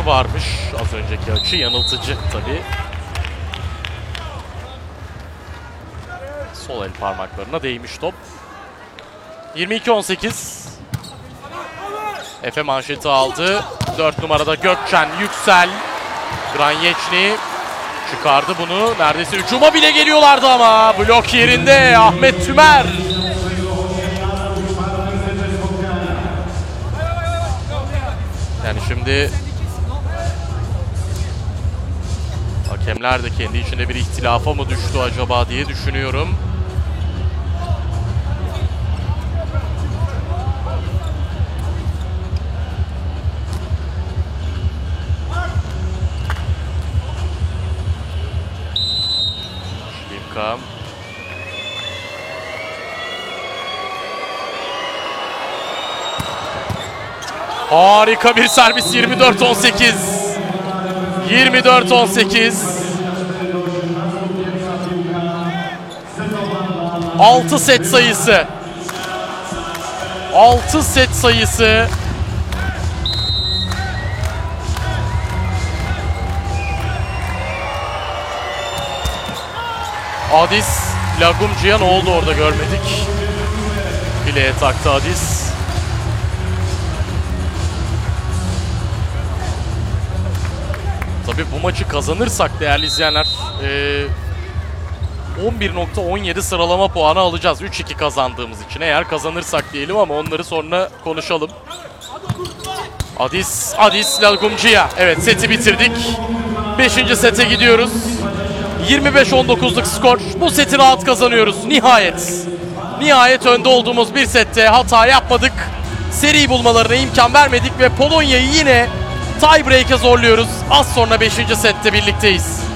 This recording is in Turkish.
açısı varmış. Az önceki açı yanıltıcı tabii. Sol el parmaklarına değmiş top. 22-18. Efe manşeti aldı. 4 numarada Gökçen Yüksel. Granyeçni çıkardı bunu. Neredeyse hücuma bile geliyorlardı ama blok yerinde Ahmet Tümer. Yani şimdi hakemler de kendi içinde bir ihtilafa mı düştü acaba diye düşünüyorum. Şlimka. Harika bir servis. 24-18. 24-18. 6 set sayısı. 6 set sayısı. Adis Lagumcu'ya ne oldu orada görmedik. Fileye taktı Adis. Tabii bu maçı kazanırsak değerli izleyenler 11.17 sıralama puanı alacağız. 3-2 kazandığımız için. Eğer kazanırsak diyelim ama onları sonra konuşalım. Adis Lagumcu'ya. Evet, seti bitirdik. 5. sete gidiyoruz. 25-19'luk skor. Bu seti rahat kazanıyoruz. Nihayet önde olduğumuz bir sette hata yapmadık. Seri bulmalarına imkan vermedik ve Polonya'yı yine tiebreak'e zorluyoruz. Az sonra 5. sette birlikteyiz.